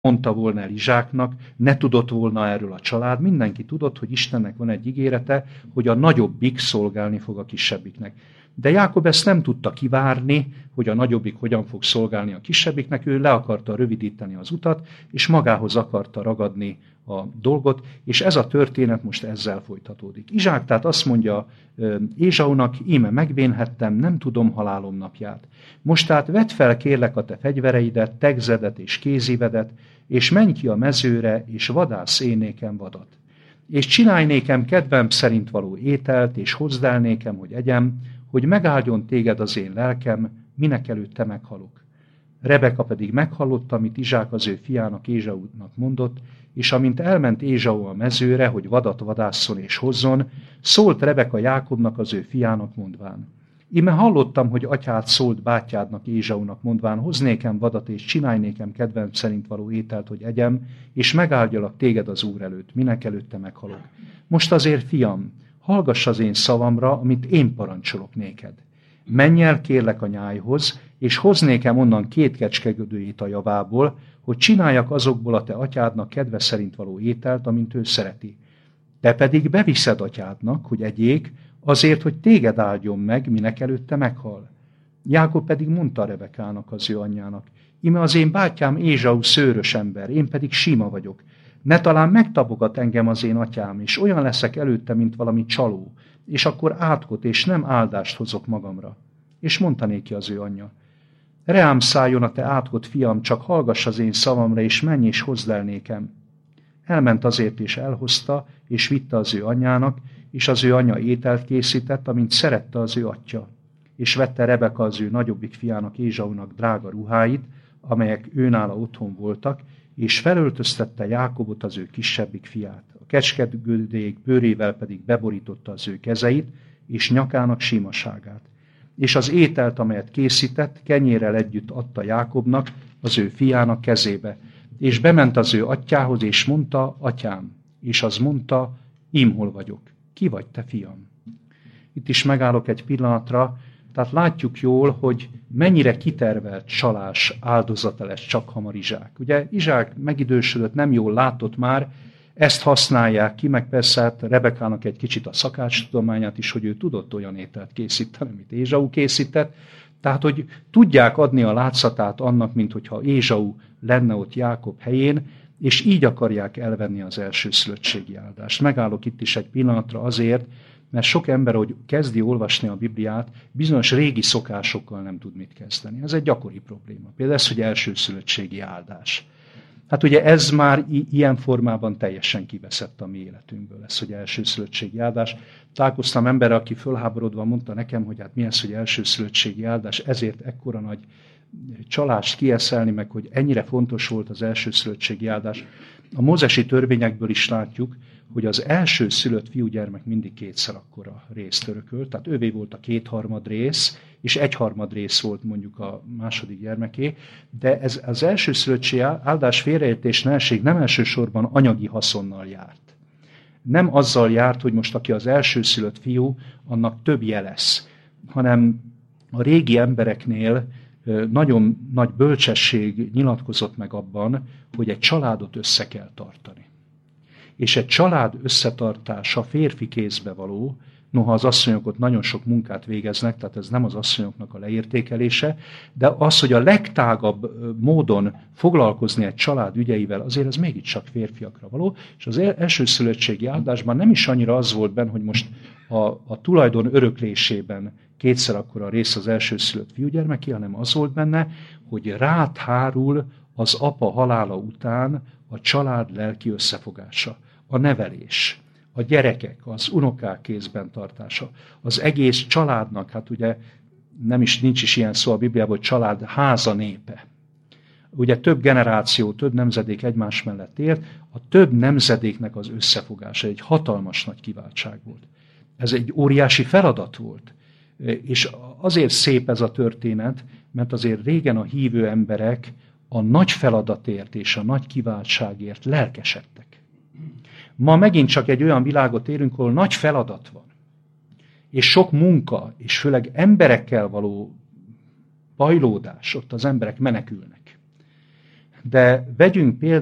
mondta volna el Izsáknak, ne tudott volna erről a család, mindenki tudott, hogy Istennek van egy ígérete, hogy a nagyobbik szolgálni fog a kisebbiknek. De Jákob ezt nem tudta kivárni, hogy a nagyobbik hogyan fog szolgálni a kisebbiknek, ő le akarta rövidíteni az utat, és magához akarta ragadni a dolgot, és ez a történet most ezzel folytatódik. Izsák tehát azt mondja Ézsaunak, íme megvénhettem, nem tudom halálom napját. Most tehát vedd fel kérlek a te fegyvereidet, tegzedet és kézivedet, és menj ki a mezőre, és vadász én nékem vadat. És csinálj nékem kedvem szerint való ételt, és hozd el nékem, hogy egyem, hogy megáldjon téged az én lelkem, minek előtte meghalok. Rebeka pedig meghallotta, amit Izsák az ő fiának Ézsaunak mondott, és amint elment Ézsau a mezőre, hogy vadat vadásszon és hozzon, szólt Rebeka Jákobnak az ő fiának mondván. Íme hallottam, hogy atyád szólt bátyádnak Ézsaunak mondván, hoz nékem vadat és csinálj nékem kedvem szerint való ételt, hogy egyem, és megáldjalak téged az Úr előtt, minek előtte meghalok. Most azért, fiam, hallgass az én szavamra, amit én parancsolok néked. Menj el kérlek a nyájhoz, és hozz nékem onnan 2 kecskegödőjét a javából, hogy csináljak azokból a te atyádnak kedve szerint való ételt, amint ő szereti. Te pedig beviszed atyádnak, hogy egyék, azért, hogy téged áldjon meg, minek előtte meghal. Jákob pedig mondta Rebekának, az ő anyjának, íme az én bátyám Ézsau szőrös ember, én pedig sima vagyok. Ne talán megtapogat engem az én atyám, és olyan leszek előtte, mint valami csaló, és akkor átkot és nem áldást hozok magamra. És mondta néki az ő anyja, reám szálljon a te átkot, fiam, csak hallgass az én szavamra, és menj és hozd el nékem. Elment azért, és elhozta, és vitte az ő anyjának, és az ő anyja ételt készített, amint szerette az ő atya. És vette Rebeka az ő nagyobbik fiának Ézsaunak drága ruháit, amelyek őnála otthon voltak, és felöltöztette Jákobot, az ő kisebbik fiát. A kecskegödék bőrével pedig beborította az ő kezeit, és nyakának símaságát. És az ételt, amelyet készített, kenyérrel együtt adta Jákobnak, az ő fiának kezébe. És bement az ő atyához, és mondta, atyám. És az mondta, ím hol vagyok. Ki vagy te, fiam? Itt is megállok egy pillanatra, tehát látjuk jól, hogy mennyire kitervelt csalás áldozata lesz csak hamar Izsák. Ugye Izsák megidősödött, nem jól látott már, ezt használják ki, meg persze hát Rebekának egy kicsit a szakácstudományát is, hogy ő tudott olyan ételt készíteni, amit Ézsau készített. Tehát, hogy tudják adni a látszatát annak, mint hogyha Ézsau lenne ott Jákob helyén, és így akarják elvenni az elsőszülöttségi áldást. Megállok itt is egy pillanatra azért, mert sok ember, hogy kezdi olvasni a Bibliát, bizonyos régi szokásokkal nem tud mit kezdeni. Ez egy gyakori probléma. Például ez, hogy elsőszülöttségi áldás. Hát ugye ez már ilyen formában teljesen kiveszett a mi életünkből, ez, hogy elsőszülöttségi áldás. Találkoztam emberrel, aki fölháborodva mondta nekem, hogy hát mi ez, hogy elsőszülöttségi áldás, ezért ekkora nagy csalást kieszelni, meg hogy ennyire fontos volt az elsőszülöttségi áldás. A mózesi törvényekből is látjuk, hogy az elsőszülött fiúgyermek mindig 2-szer akkora részt örökölt, tehát ővé volt a 2/3 rész, és 1/3 rész volt mondjuk a második gyermeké, de ez az elsőszülöttségi áldás félreértés ne essék, nem elsősorban anyagi haszonnal járt. Nem azzal járt, hogy most aki az elsőszülött fiú, annak többje lesz, hanem a régi embereknél nagyon nagy bölcsesség nyilatkozott meg abban, hogy egy családot össze kell tartani. És egy család összetartása férfi kézbe való, noha az asszonyok ott nagyon sok munkát végeznek, tehát ez nem az asszonyoknak a leértékelése, de az, hogy a legtágabb módon foglalkozni egy család ügyeivel, azért ez mégiscsak férfiakra való, és az elsőszülöttségi áldásban nem is annyira az volt benne, hogy most a tulajdon öröklésében 2-szer akkora rész az elsőszülött fiúgyermeké, hanem az volt benne, hogy rád hárul az apa halála után a család lelki összefogása, a nevelés, a gyerekek, az unokák kézben tartása, az egész családnak, hát ugye nincs is ilyen szó a Bibliában, hogy család háza népe. Ugye több generáció, több nemzedék egymás mellett élt, a több nemzedéknek az összefogása egy hatalmas nagy kiváltság volt. Ez egy óriási feladat volt. És azért szép ez a történet, mert azért régen a hívő emberek a nagy feladatért és a nagy kiváltságért lelkesedtek. Ma megint csak egy olyan világot élünk, ahol nagy feladat van, és sok munka, és főleg emberekkel való bajlódás, ott az emberek menekülnek. De vegyünk